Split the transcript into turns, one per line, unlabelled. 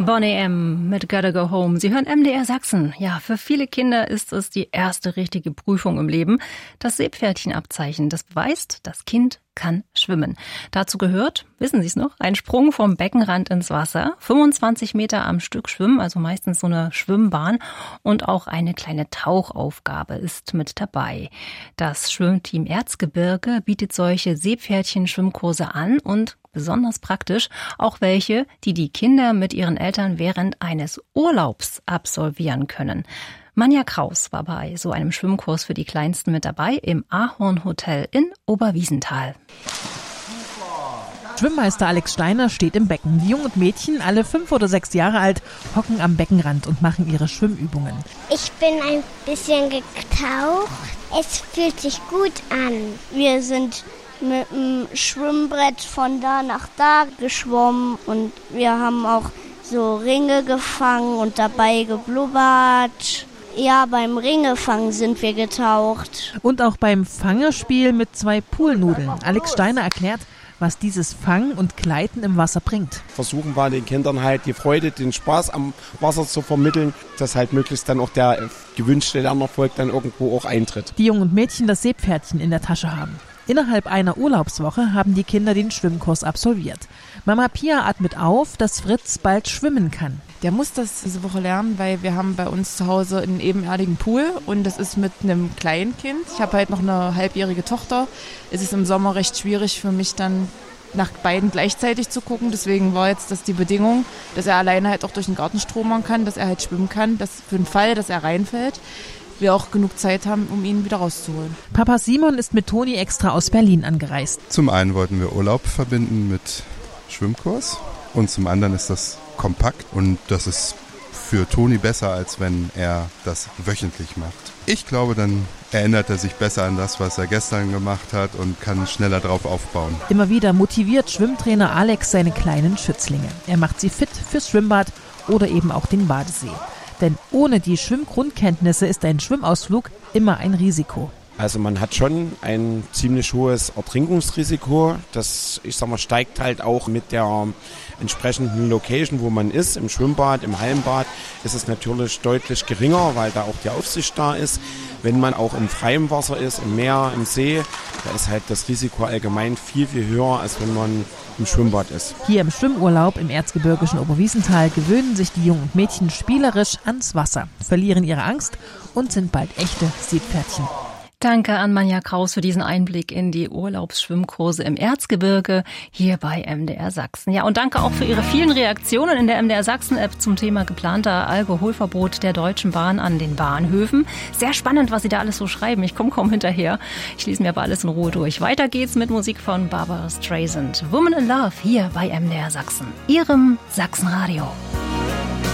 Boney M. mit Gotta Go Home. Sie hören MDR Sachsen. Ja, für viele Kinder ist es die erste richtige Prüfung im Leben. Das Seepferdchenabzeichen, das beweist, das Kind kann schwimmen. Dazu gehört, wissen Sie es noch, ein Sprung vom Beckenrand ins Wasser, 25 Meter am Stück schwimmen, also meistens so eine Schwimmbahn, und auch eine kleine Tauchaufgabe ist mit dabei. Das Schwimmteam Erzgebirge bietet solche Seepferdchen-Schwimmkurse an und besonders praktisch auch welche, die die Kinder mit ihren Eltern während eines Urlaubs absolvieren können. Manja Kraus war bei so einem Schwimmkurs für die Kleinsten mit dabei im Ahorn Hotel in Oberwiesenthal.
Schwimmmeister Alex Steiner steht im Becken. Die Jungen und Mädchen, alle 5 oder 6 Jahre alt, hocken am Beckenrand und machen ihre Schwimmübungen.
Ich bin ein bisschen getaucht. Es fühlt sich gut an.
Wir sind mit dem Schwimmbrett von da nach da geschwommen und wir haben auch so Ringe gefangen und dabei geblubbert. Ja, beim Ringefangen sind wir getaucht.
Und auch beim Fangespiel mit 2 Poolnudeln. Alex Steiner erklärt, was dieses Fangen und Gleiten im Wasser bringt.
Versuchen wir den Kindern halt die Freude, den Spaß am Wasser zu vermitteln, dass halt möglichst dann auch der gewünschte Lernerfolg dann irgendwo auch eintritt.
Die Jungen und Mädchen das Seepferdchen in der Tasche haben. Innerhalb einer Urlaubswoche haben die Kinder den Schwimmkurs absolviert. Mama Pia atmet auf, dass Fritz bald schwimmen kann.
Der muss das diese Woche lernen, weil wir haben bei uns zu Hause einen ebenerdigen Pool und das ist mit einem Kleinkind. Ich habe halt noch eine halbjährige Tochter. Es ist im Sommer recht schwierig für mich dann nach beiden gleichzeitig zu gucken. Deswegen war jetzt das die Bedingung, dass er alleine halt auch durch den Garten stromern kann, dass er halt schwimmen kann, dass für den Fall, dass er reinfällt, wir auch genug Zeit haben, um ihn wieder rauszuholen.
Papa Simon ist mit Toni extra aus Berlin angereist.
Zum einen wollten wir Urlaub verbinden mit Schwimmkurs und zum anderen ist das kompakt und das ist für Toni besser, als wenn er das wöchentlich macht. Ich glaube, dann erinnert er sich besser an das, was er gestern gemacht hat und kann schneller drauf aufbauen.
Immer wieder motiviert Schwimmtrainer Alex seine kleinen Schützlinge. Er macht sie fit fürs Schwimmbad oder eben auch den Badesee. Denn ohne die Schwimmgrundkenntnisse ist ein Schwimmausflug immer ein Risiko.
Also man hat schon ein ziemlich hohes Ertrinkungsrisiko. Das, steigt halt auch mit der entsprechenden Location, wo man ist. Im Schwimmbad, im Hallenbad ist es natürlich deutlich geringer, weil da auch die Aufsicht da ist. Wenn man auch im freien Wasser ist, im Meer, im See, da ist halt das Risiko allgemein viel, viel höher, als wenn man im Schwimmbad ist.
Hier im Schwimmurlaub im erzgebirgischen Oberwiesenthal gewöhnen sich die Jungen und Mädchen spielerisch ans Wasser, verlieren ihre Angst und sind bald echte Seepferdchen.
Danke an Manja Kraus für diesen Einblick in die Urlaubsschwimmkurse im Erzgebirge hier bei MDR Sachsen. Ja, und danke auch für Ihre vielen Reaktionen in der MDR Sachsen-App zum Thema geplanter Alkoholverbot der Deutschen Bahn an den Bahnhöfen. Sehr spannend, was Sie da alles so schreiben. Ich komme kaum hinterher. Ich lese mir aber alles in Ruhe durch. Weiter geht's mit Musik von Barbara Streisand. Woman in Love hier bei MDR Sachsen, Ihrem Sachsenradio.